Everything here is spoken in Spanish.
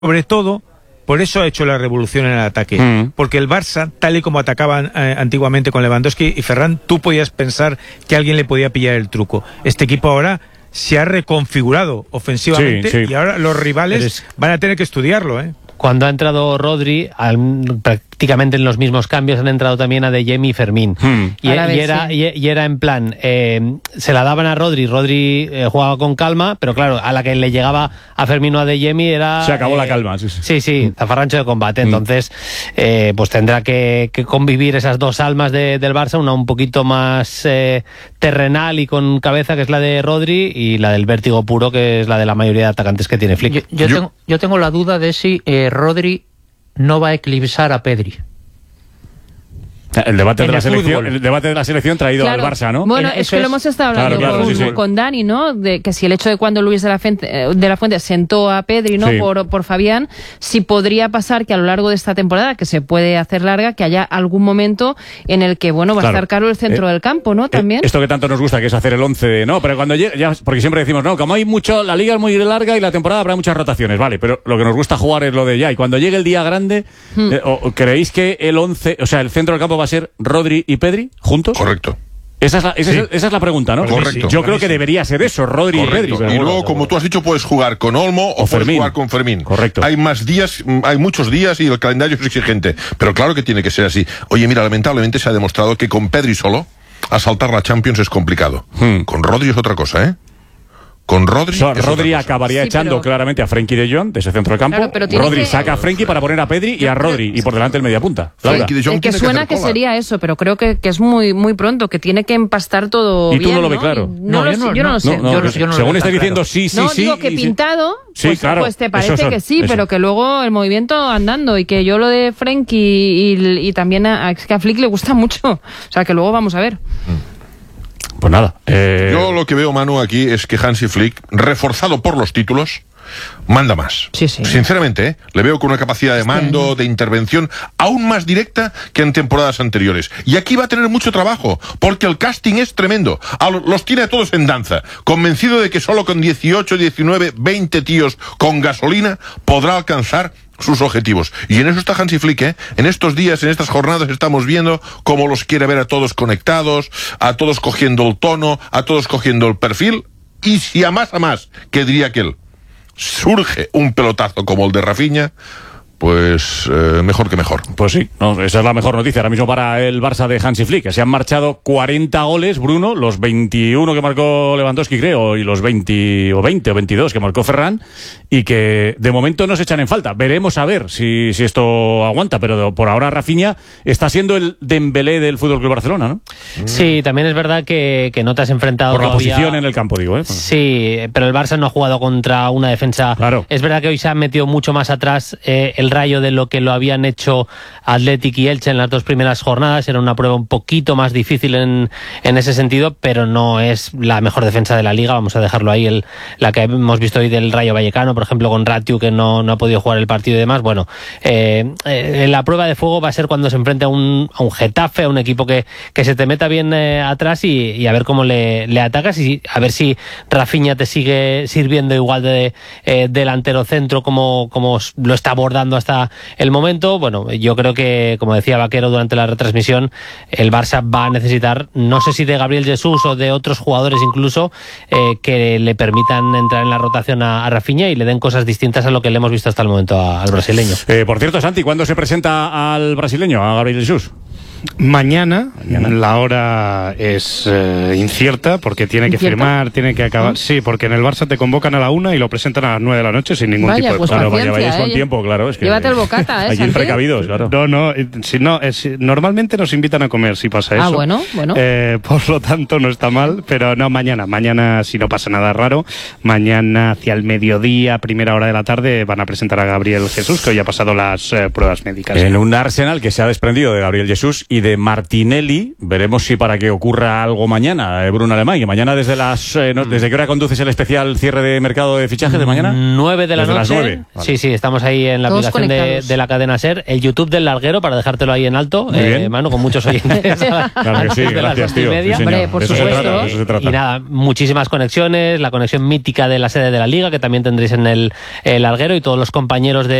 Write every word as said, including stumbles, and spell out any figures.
sobre todo, por eso ha hecho la revolución en el ataque. Mm. Porque el Barça, tal y como atacaban eh, antiguamente con Lewandowski y Ferran, tú podías pensar que alguien le podía pillar el truco. Este equipo ahora se ha reconfigurado ofensivamente, sí, sí. Y ahora los rivales Eres... van a tener que estudiarlo, ¿eh? Cuando ha entrado Rodri, al, prácticamente en los mismos cambios han entrado también Adeyemi y Fermín. Hmm. Y, y, era, sí. y, y era en plan, eh, se la daban a Rodri, Rodri eh, jugaba con calma, pero claro, a la que le llegaba a Fermín o a Adeyemi era... Se acabó eh, la calma. Sí, sí, sí, sí, zafarrancho de combate. Entonces, eh, pues tendrá que, que convivir esas dos almas de, del Barça, una un poquito más eh, terrenal y con cabeza, que es la de Rodri, y la del vértigo puro, que es la de la mayoría de atacantes que tiene Flick. Yo, yo, yo... Tengo, yo tengo la duda de si... Eh, Rodri no va a eclipsar a Pedri. El debate, de la selección, el debate de la selección traído claro. al Barça, ¿no? Bueno, es que es... lo hemos estado hablando claro, claro, con, sí, sí. con Dani, ¿no? De que si el hecho de cuando Luis de la Fuente, de la Fuente sentó a Pedri, ¿no? Sí. Por, por Fabián, si podría pasar que a lo largo de esta temporada, que se puede hacer larga, que haya algún momento en el que, bueno, va claro. a estar caro el centro eh, del campo, ¿no? También. Eh, esto que tanto nos gusta, que es hacer el once, ¿no? Pero cuando llegue, ya, porque siempre decimos, no, como hay mucho, la liga es muy larga y la temporada habrá muchas rotaciones, vale, pero lo que nos gusta jugar es lo de ya. Y cuando llegue el día grande, hmm. eh, o, ¿creéis que el once, o sea, el centro del campo va a ser Rodri y Pedri juntos? Correcto. Esa es la, esa, sí. es, esa es la pregunta, ¿no? Correcto. Yo creo que debería ser eso, Rodri Correcto. y Pedri. Y luego, como tú has dicho, puedes jugar con Olmo o, o puedes jugar con Fermín. Correcto. Hay más días, hay muchos días y el calendario es exigente. Pero claro que tiene que ser así. Oye, mira, lamentablemente se ha demostrado que con Pedri solo, asaltar la Champions es complicado. Hmm. Con Rodri es otra cosa, ¿eh? Con Rodri... So, Rodri acabaría sí, echando pero... claramente a Frenkie de Jong de ese centro del campo. Claro, Rodri que... saca a Frenkie para poner a Pedri y a Rodri. Y por delante el mediapunta. El que suena que, que sería eso, pero creo que, que es muy muy pronto, que tiene que empastar todo ¿Y bien, tú no lo ves ¿no? claro? No, no, no, yo no lo sé. No, no, yo, yo no según estás diciendo sí, sí, no, sí. No, digo que pintado, sí, pues, claro, pues te parece son, que sí, eso. Pero que luego el movimiento andando y que yo lo de Frenkie y, y también a, a, que a Flick le gusta mucho. O sea, que luego vamos a ver. Mm. Pues nada. Eh... Yo lo que veo, Manu, aquí es que Hansi Flick, reforzado por los títulos, manda más. Sí, sí. Sinceramente, ¿eh? Le veo con una capacidad de mando, sí. de intervención, aún más directa que en temporadas anteriores. Y aquí va a tener mucho trabajo, porque el casting es tremendo. A los tiene a todos en danza. Convencido de que solo con dieciocho, diecinueve, veinte tíos con gasolina podrá alcanzar sus objetivos. Y en eso está Hansi Flick, ¿eh? En estos días, en estas jornadas, estamos viendo cómo los quiere ver a todos conectados, a todos cogiendo el tono, a todos cogiendo el perfil. Y si a más a más, que diría aquel, surge un pelotazo como el de Rafinha, pues eh, mejor que mejor. Pues sí, no, esa es la mejor noticia ahora mismo para el Barça de Hansi Flick, que se han marchado cuarenta goles, Bruno, los veintiuno que marcó Lewandowski, creo, y los veinte o veinte o veintidós que marcó Ferran, y que de momento no se echan en falta. Veremos a ver si, si esto aguanta, pero por ahora Rafinha está siendo el Dembélé del F C Barcelona, ¿no? Sí, también es verdad que, que no te has enfrentado por la todavía... posición en el campo, digo, ¿eh? Sí, pero el Barça no ha jugado contra una defensa... Claro. Es verdad que hoy se ha metido mucho más atrás eh, el Rayo de lo que lo habían hecho Athletic y Elche en las dos primeras jornadas. Era una prueba un poquito más difícil en, en ese sentido, pero no es la mejor defensa de la liga. Vamos a dejarlo ahí. El, la que hemos visto hoy del Rayo Vallecano, por ejemplo, con Ratiu, que no, no ha podido jugar el partido y demás. Bueno, eh, eh, la prueba de fuego va a ser cuando se enfrente a un, a un Getafe, a un equipo que, que se te meta bien eh, atrás y, y a ver cómo le, le atacas y a ver si Rafinha te sigue sirviendo igual de eh, delantero centro como, como lo está abordando hasta el momento. Bueno, yo creo que, como decía Vaquero durante la retransmisión, el Barça va a necesitar, no sé si de Gabriel Jesús o de otros jugadores incluso, eh, que le permitan entrar en la rotación a, a Rafinha y le den cosas distintas a lo que le hemos visto hasta el momento a, al brasileño. Eh, por cierto, Santi, ¿cuándo se presenta al brasileño, a Gabriel Jesús? Mañana, Mañana, la hora es eh, incierta porque tiene que ¿Incierta? firmar, tiene que acabar. ¿Ah? Sí, porque en el Barça te convocan a la una y lo presentan a las nueve de la noche sin ningún vaya, tipo de pues claro, vaya, vayáis eh, con tiempo, claro. Es que llévate el bocata, ¿eh? Hay que ir precavidos, claro. No, no, si no es, normalmente nos invitan a comer si pasa eso. Ah, bueno, bueno. Eh, por lo tanto, no está mal, pero no, mañana. Mañana, si no pasa nada raro, mañana hacia el mediodía, primera hora de la tarde, van a presentar a Gabriel Jesús, que hoy ha pasado las eh, pruebas médicas. En un Arsenal que se ha desprendido de Gabriel Jesús y de Martinelli. Veremos si para que ocurra algo mañana, eh, Bruno Alemán, que mañana desde las... Eh, no, ¿desde qué hora conduces el especial cierre de mercado de fichajes de mañana? nueve de la desde noche. Las nueve. Vale. Sí, sí, estamos ahí en la Todos aplicación de, de la cadena SER. El YouTube del Larguero, para dejártelo ahí en alto, Muy eh, bien. Manu, con muchos oyentes. Claro que sí, gracias, tío. Sí, Hombre, por de eso se supuesto. trata, de eso se trata. Y nada, muchísimas conexiones, la conexión mítica de la sede de la Liga, que también tendréis en el, el Larguero, y todos los compañeros de